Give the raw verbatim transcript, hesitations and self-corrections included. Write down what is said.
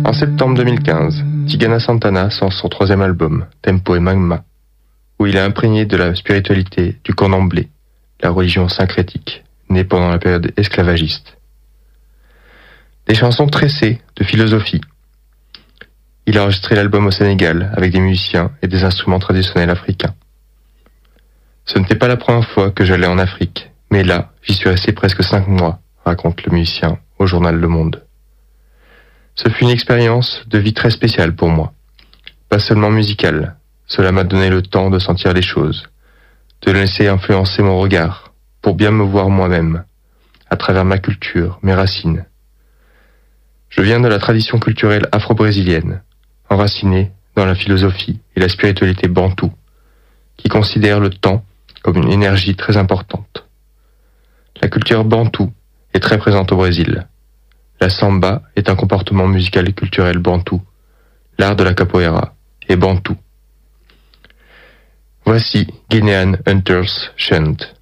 En septembre deux mille quinze, Tigana Santana sort son troisième album, Tempo et Magma, où il est imprégné de la spiritualité du candomblé, la religion syncrétique, née pendant la période esclavagiste. Des chansons tressées de philosophie. Il a enregistré l'album au Sénégal avec des musiciens et des instruments traditionnels africains. Ce n'était pas la première fois que j'allais en Afrique, mais là, j'y suis resté presque cinq mois, raconte le musicien au journal Le Monde. Ce fut une expérience de vie très spéciale pour moi. Pas seulement musicale, cela m'a donné le temps de sentir les choses, de laisser influencer mon regard, pour bien me voir moi-même, à travers ma culture, mes racines. Je viens de la tradition culturelle afro-brésilienne, enracinée dans la philosophie et la spiritualité bantoue, qui considère le temps comme une énergie très importante. La culture bantoue est très présente au Brésil. La samba est un comportement musical et culturel bantou. L'art de la capoeira est bantou. Voici Guinean Hunters Chant.